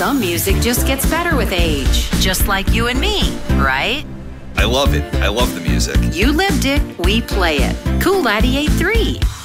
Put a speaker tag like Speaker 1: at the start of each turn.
Speaker 1: Some music just gets better with age. Just like you and me, right?
Speaker 2: I love it. I love the music.
Speaker 1: You lived it, we play it. Cool 98.3.